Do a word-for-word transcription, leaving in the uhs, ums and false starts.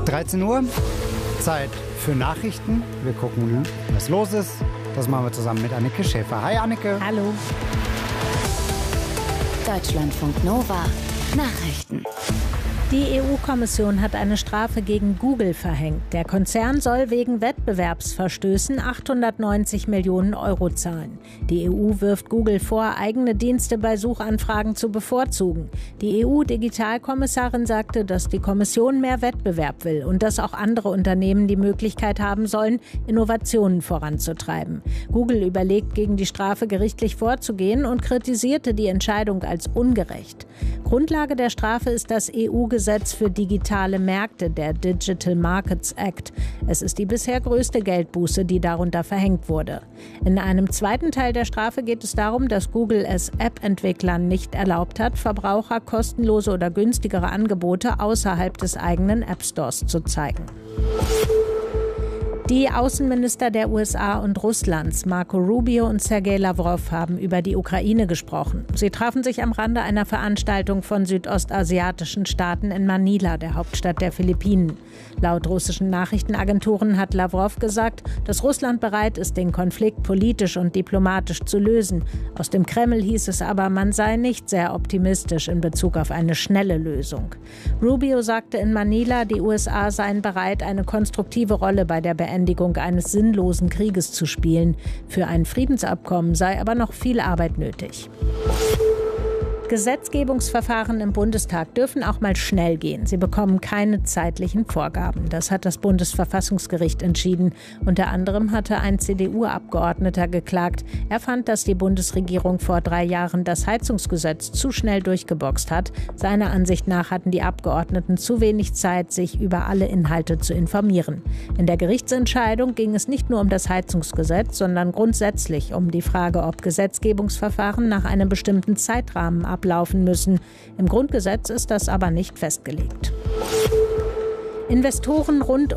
dreizehn Uhr, Zeit für Nachrichten. Wir gucken, was los ist. Das machen wir zusammen mit Anneke Schäfer. Hi Anneke. Hallo. Deutschlandfunk Nova Nachrichten. Die E U-Kommission hat eine Strafe gegen Google verhängt. Der Konzern soll wegen Wettbewerbsverstößen achthundertneunzig Millionen Euro zahlen. Die E U wirft Google vor, eigene Dienste bei Suchanfragen zu bevorzugen. Die E U-Digitalkommissarin sagte, dass die Kommission mehr Wettbewerb will und dass auch andere Unternehmen die Möglichkeit haben sollen, Innovationen voranzutreiben. Google überlegt, gegen die Strafe gerichtlich vorzugehen und kritisierte die Entscheidung als ungerecht. Grundlage der Strafe ist das E U-Gesetz für digitale Märkte, der Digital Markets Act. Es ist die bisher größte Geldbuße, die darunter verhängt wurde. In einem zweiten Teil der Strafe geht es darum, dass Google es App-Entwicklern nicht erlaubt hat, Verbraucher kostenlose oder günstigere Angebote außerhalb des eigenen App-Stores zu zeigen. Die Außenminister der U S A und Russlands, Marco Rubio und Sergei Lavrov, haben über die Ukraine gesprochen. Sie trafen sich am Rande einer Veranstaltung von südostasiatischen Staaten in Manila, der Hauptstadt der Philippinen. Laut russischen Nachrichtenagenturen hat Lavrov gesagt, dass Russland bereit ist, den Konflikt politisch und diplomatisch zu lösen. Aus dem Kreml hieß es aber, man sei nicht sehr optimistisch in Bezug auf eine schnelle Lösung. Rubio sagte in Manila, die U S A seien bereit, eine konstruktive Rolle bei der Beendigung eines sinnlosen Krieges zu spielen. Für ein Friedensabkommen sei aber noch viel Arbeit nötig. Gesetzgebungsverfahren im Bundestag dürfen auch mal schnell gehen. Sie bekommen keine zeitlichen Vorgaben. Das hat das Bundesverfassungsgericht entschieden. Unter anderem hatte ein C D U-Abgeordneter geklagt. Er fand, dass die Bundesregierung vor drei Jahren das Heizungsgesetz zu schnell durchgeboxt hat. Seiner Ansicht nach hatten die Abgeordneten zu wenig Zeit, sich über alle Inhalte zu informieren. In der Gerichtsentscheidung ging es nicht nur um das Heizungsgesetz, sondern grundsätzlich um die Frage, ob Gesetzgebungsverfahren nach einem bestimmten Zeitrahmen ablaufen müssen. Im Grundgesetz ist das aber nicht festgelegt. Investoren rund